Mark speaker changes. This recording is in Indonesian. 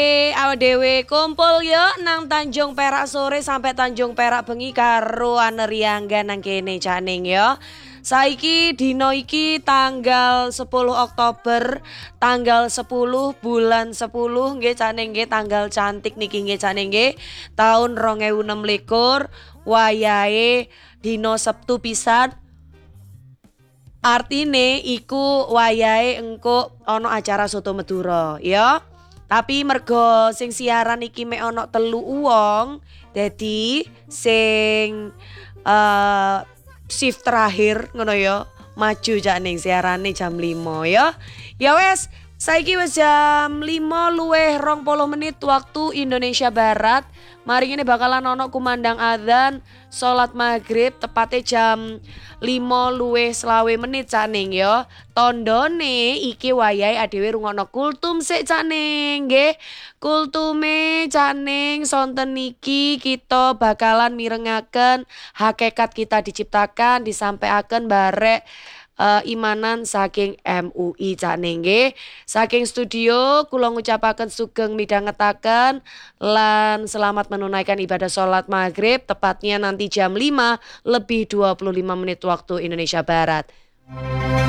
Speaker 1: Awak dhewe kumpul yo nang Tanjung Perak sore sampai Tanjung Perak bengi karo Aneriangga nang kene Caning yo. Saiki dino iki tanggal 10 Oktober, tanggal 10 bulan 10 nggih Caning nggih, tanggal cantik niki nggih Caning nggih. Taun 2026 wayahe dino Sabtu pisan. Artine iku wayahe engko ana acara soto Madura ya. Tapi mergo sing siaran iki mek ana 3 wong, dadi sing eh, shift terakhir ngono ya, maju jak ning siarane jam 5 ya. Ya wes, saiki wis jam 5 luwih 20 menit waktu Indonesia Barat. Mari ini bakalan ono kumandang adzan salat maghrib tepatnya jam 5 luwih selawe menit Caning ya. Tondone iki wayahe adewe rungokno kultum sik Caning nggih. Kultume Caning sonten niki kita bakalan mirengaken hakikat kita diciptakan disampaikan barek imanan saking MUI Caning nggih. Saking studio kula ngucapaken sugeng midhangetaken lan selamat menunaikan ibadah sholat maghrib tepatnya nanti jam 5 lebih 25 menit waktu Indonesia Barat.